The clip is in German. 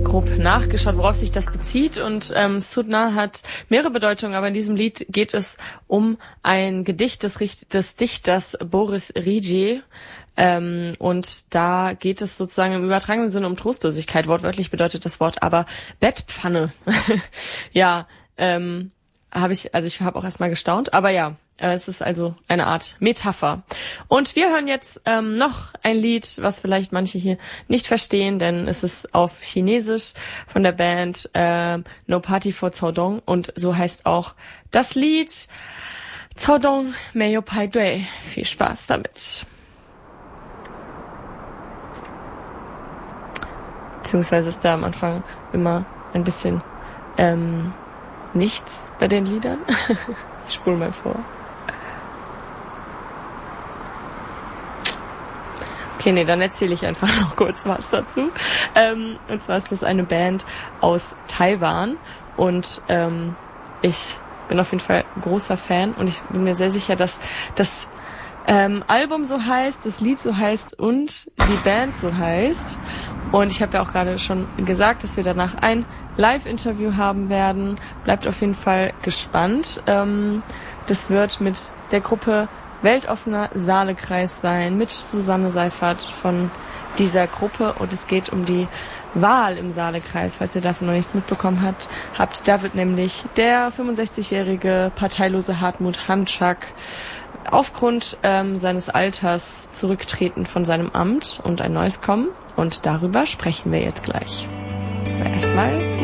grob nachgeschaut, worauf sich das bezieht. Und Sudna hat mehrere Bedeutungen, aber in diesem Lied geht es um ein Gedicht des Dichters Boris Rije. Und da geht es sozusagen im übertragenen Sinne um Trostlosigkeit. Wortwörtlich bedeutet das Wort aber Bettpfanne. Ja, ich habe auch erstmal gestaunt, aber ja, es ist also eine Art Metapher. Und wir hören jetzt noch ein Lied, was vielleicht manche hier nicht verstehen, denn es ist auf Chinesisch von der Band No Party for Cao Dong und so heißt auch das Lied Cao Dong Mei Pai Dui. Viel Spaß damit. Beziehungsweise ist da am Anfang immer ein bisschen nichts bei den Liedern. Ich spule mal vor. Okay, nee, dann erzähle ich einfach noch kurz was dazu. Und zwar ist das eine Band aus Taiwan und ich bin auf jeden Fall großer Fan und ich bin mir sehr sicher, dass das Album so heißt, das Lied so heißt und die Band so heißt. Und ich habe ja auch gerade schon gesagt, dass wir danach ein Live-Interview haben werden. Bleibt auf jeden Fall gespannt. Das wird mit der Gruppe Weltoffener Saalekreis sein, mit Susanne Seifert von dieser Gruppe. Und es geht um die Wahl im Saalekreis, falls ihr davon noch nichts mitbekommen habt. Da wird nämlich der 65-jährige parteilose Hartmut Handschak aufgrund seines Alters zurücktreten von seinem Amt und ein neues kommen. Und darüber sprechen wir jetzt gleich. Aber erstmal